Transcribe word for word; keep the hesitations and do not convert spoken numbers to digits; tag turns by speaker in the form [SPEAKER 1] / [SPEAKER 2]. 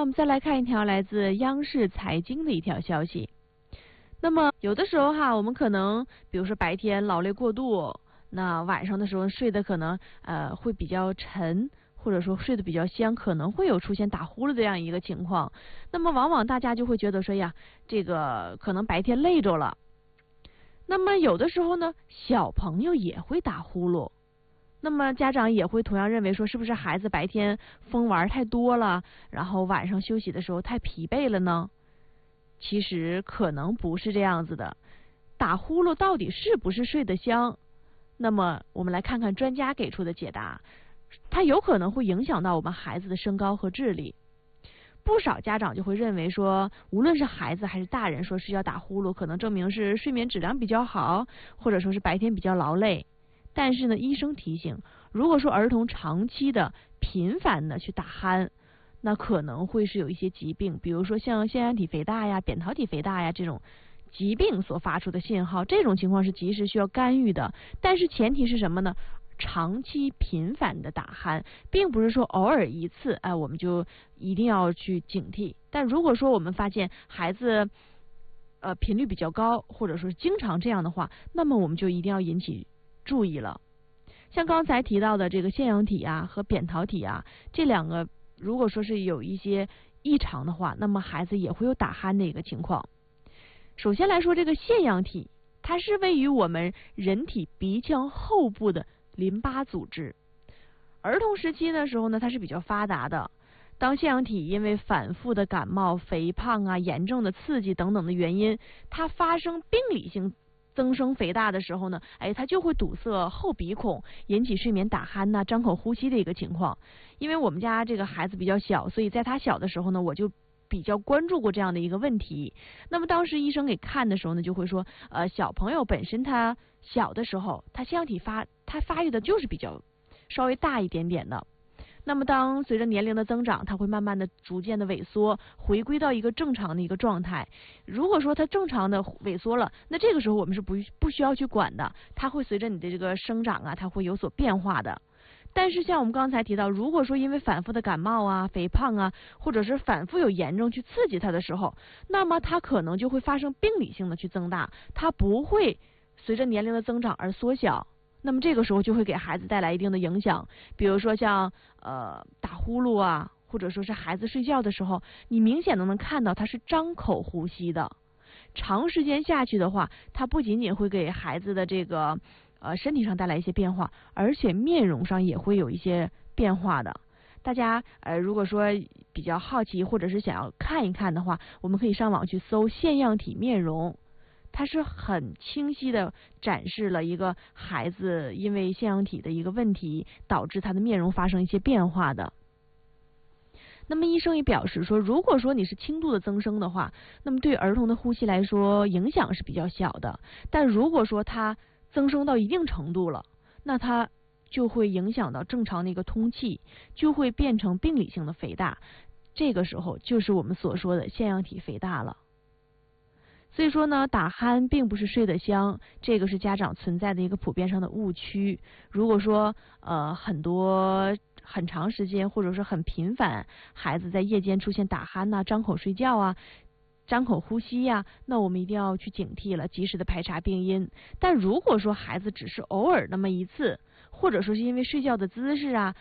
[SPEAKER 1] 我们再来看一条来自央视财经的一条消息。那么有的时候哈，我们可能比如说白天劳累过度，那晚上的时候睡得可能呃会比较沉，或者说睡得比较香，可能会有出现打呼噜这样一个情况。那么往往大家就会觉得说呀，这个可能白天累着了。那么有的时候呢，小朋友也会打呼噜。那么家长也会同样认为说，是不是孩子白天疯玩太多了，然后晚上休息的时候太疲惫了呢？其实可能不是这样子的。打呼噜到底是不是睡得香？那么我们来看看专家给出的解答，它有可能会影响到我们孩子的身高和智力。不少家长就会认为说，无论是孩子还是大人说睡觉打呼噜，可能证明是睡眠质量比较好，或者说是白天比较劳累。但是呢，医生提醒，如果说儿童长期的频繁的去打鼾，那可能会是有一些疾病，比如说像腺样体肥大呀、扁桃体肥大呀这种疾病所发出的信号，这种情况是及时需要干预的。但是前提是什么呢？长期频繁的打鼾，并不是说偶尔一次，哎，我们就一定要去警惕。但如果说我们发现孩子呃频率比较高，或者说是经常这样的话，那么我们就一定要引起注意了。像刚才提到的这个腺样体啊和扁桃体啊，这两个如果说是有一些异常的话，那么孩子也会有打鼾的一个情况。首先来说，这个腺样体它是位于我们人体鼻腔后部的淋巴组织。儿童时期的时候呢，它是比较发达的。当腺样体因为反复的感冒、肥胖啊、炎症的刺激等等的原因，它发生病理性增生肥大的时候呢，哎，它就会堵塞后鼻孔，引起睡眠打鼾呐、张口呼吸的一个情况。因为我们家这个孩子比较小，所以在他小的时候呢，我就比较关注过这样的一个问题。那么当时医生给看的时候呢，就会说，呃，小朋友本身他小的时候，他腺样体发他发育的就是比较稍微大一点点的。那么当随着年龄的增长，它会慢慢的逐渐的萎缩，回归到一个正常的一个状态。如果说它正常的萎缩了，那这个时候我们是不不需要去管的，它会随着你的这个生长啊，它会有所变化的。但是像我们刚才提到，如果说因为反复的感冒啊、肥胖啊，或者是反复有炎症去刺激它的时候，那么它可能就会发生病理性的去增大，它不会随着年龄的增长而缩小。那么这个时候就会给孩子带来一定的影响，比如说像呃打呼噜啊，或者说是孩子睡觉的时候，你明显的能看到他是张口呼吸的。长时间下去的话，它不仅仅会给孩子的这个呃身体上带来一些变化，而且面容上也会有一些变化的。大家呃如果说比较好奇或者是想要看一看的话，我们可以上网去搜腺样体面容。它是很清晰的展示了一个孩子因为腺样体的一个问题，导致他的面容发生一些变化的。那么医生也表示说，如果说你是轻度的增生的话，那么对儿童的呼吸来说影响是比较小的。但如果说它增生到一定程度了，那它就会影响到正常的一个通气，就会变成病理性的肥大。这个时候就是我们所说的腺样体肥大了。所以说呢，打鼾并不是睡得香，这个是家长存在的一个普遍上的误区。如果说呃很多很长时间或者是很频繁，孩子在夜间出现打鼾呐、张口睡觉啊、张口呼吸呀、啊，那我们一定要去警惕了，及时的排查病因。但如果说孩子只是偶尔那么一次，或者说是因为睡觉的姿势啊，